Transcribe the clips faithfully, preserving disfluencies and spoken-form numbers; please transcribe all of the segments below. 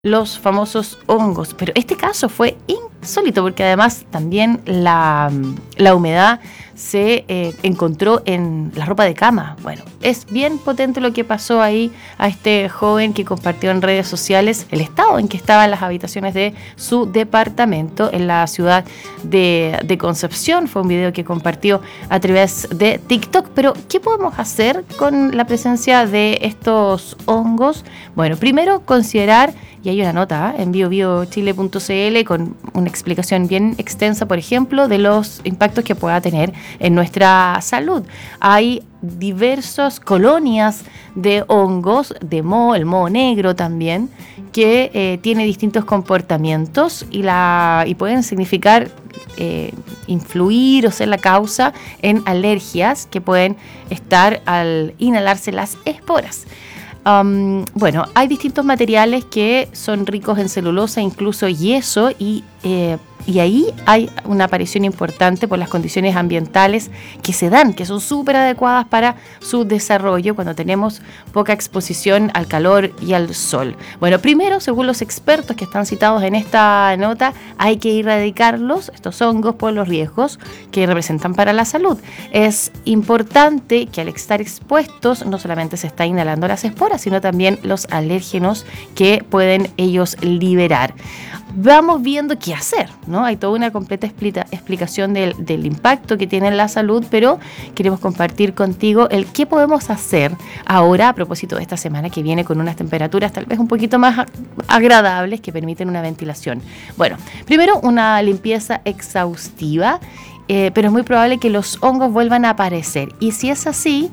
los famosos hongos, pero este caso fue insólito porque además también la, la humedad se eh, encontró en la ropa de cama. Bueno, es bien potente lo que pasó ahí a este joven que compartió en redes sociales el estado en que estaban las habitaciones de su departamento en la ciudad de, de Concepción. Fue un video que compartió a través de TikTok, pero ¿qué podemos hacer con la presencia de estos hongos? Bueno, primero considerar, y hay una nota ¿eh? en bio bio chile punto c l con una explicación bien extensa, por ejemplo, de los impactos que pueda tener en nuestra salud. Hay diversas colonias de hongos, de moho, el moho negro también, que eh, tiene distintos comportamientos y, la, y pueden significar eh, influir o ser la causa en alergias que pueden estar al inhalarse las esporas. Um, bueno, hay distintos materiales que son ricos en celulosa, incluso yeso, y, eh, y ahí hay una aparición importante por las condiciones ambientales que se dan, que son súper adecuadas para su desarrollo cuando tenemos poca exposición al calor y al sol. Bueno, primero, según los expertos que están citados en esta nota, hay que erradicarlos, estos hongos, por los riesgos que representan para la salud. Es importante que al estar expuestos no solamente se está inhalando las esporas, sino también los alérgenos que pueden ellos liberar. Vamos viendo qué hacer, ¿no? Hay toda una completa explica, explicación del, del impacto que tiene en la salud, pero queremos compartir contigo el qué podemos hacer ahora a propósito de esta semana que viene con unas temperaturas tal vez un poquito más agradables que permiten una ventilación. Bueno, primero una limpieza exhaustiva, eh, pero es muy probable que los hongos vuelvan a aparecer. Y si es así,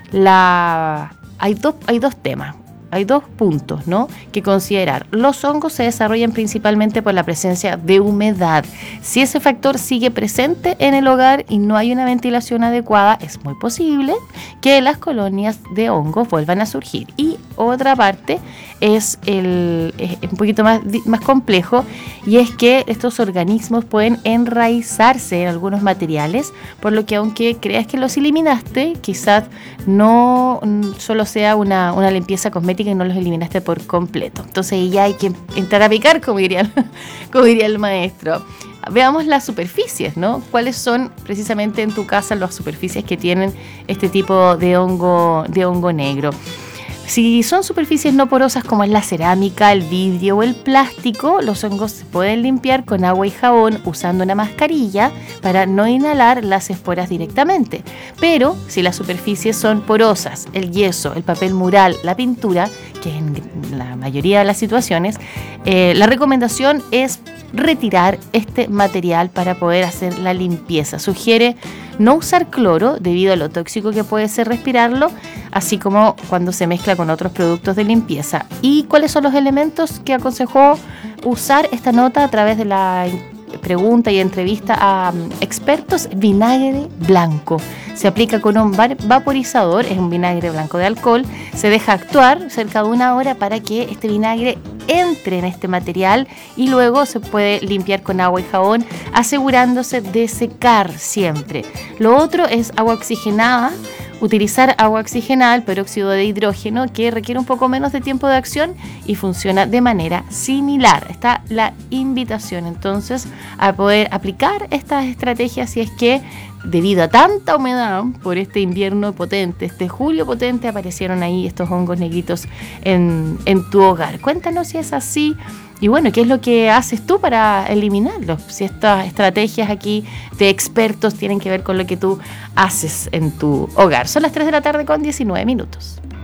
la... hay, dos, hay dos temas. Hay dos puntos, ¿no?, que considerar. Los hongos se desarrollan principalmente por la presencia de humedad. Si ese factor sigue presente en el hogar y no hay una ventilación adecuada, es muy posible que las colonias de hongos vuelvan a surgir. Y otra parte es, el, es un poquito más, más complejo, y es que estos organismos pueden enraizarse en algunos materiales, por lo que aunque creas que los eliminaste, quizás no solo sea una, una limpieza cosmética y no los eliminaste por completo. Entonces ya hay que entrar a picar, como diría, como diría el maestro. Veamos las superficies, ¿no? ¿Cuáles son precisamente en tu casa las superficies que tienen este tipo de hongo, de hongo negro? Si son superficies no porosas como es la cerámica, el vidrio o el plástico, los hongos se pueden limpiar con agua y jabón usando una mascarilla para no inhalar las esporas directamente. Pero si las superficies son porosas, el yeso, el papel mural, la pintura, que en la mayoría de las situaciones, eh, la recomendación es retirar este material para poder hacer la limpieza. Sugiere no usar cloro debido a lo tóxico que puede ser respirarlo, así como cuando se mezcla con otros productos de limpieza. ¿Y cuáles son los elementos que aconsejó usar esta nota a través de la pregunta y entrevista a um, expertos? Vinagre blanco. Se aplica con un vaporizador, es un vinagre blanco de alcohol, se deja actuar cerca de una hora para que este vinagre entre en este material y luego se puede limpiar con agua y jabón, asegurándose de secar siempre. Lo otro es agua oxigenada. Utilizar agua oxigenada, el peróxido de hidrógeno, que requiere un poco menos de tiempo de acción y funciona de manera similar. Está la invitación entonces a poder aplicar estas estrategias si es que debido a tanta humedad por este invierno potente, este julio potente, aparecieron ahí estos hongos negritos en, en tu hogar. Cuéntanos si es así. Y bueno, ¿qué es lo que haces tú para eliminarlos? Si estas estrategias aquí de expertos tienen que ver con lo que tú haces en tu hogar. Son las tres de la tarde con diecinueve minutos.